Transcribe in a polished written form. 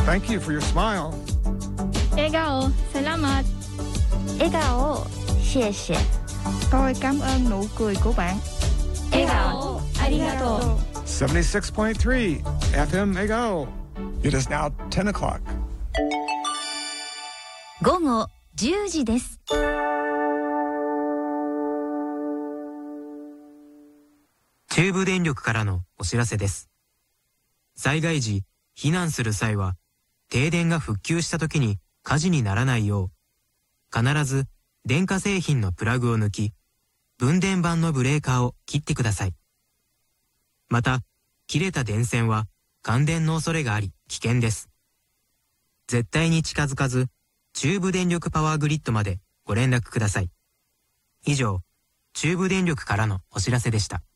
Thank you for your smile. 笑顔 Salamat. 笑顔谢谢 Tôi cảm ơn nụ cười của bạn. 笑顔ありがとう 76.3 FM Egao. It is now 10 o'clock. 午後10時です。 中部電力からのお知らせです。災害時、避難する際は、停電が復旧した時に火事にならないよう、必ず電化製品のプラグを抜き、分電盤のブレーカーを切ってください。また、切れた電線は感電の恐れがあり危険です。絶対に近づかず、中部電力パワーグリッドまでご連絡ください。以上、中部電力からのお知らせでした。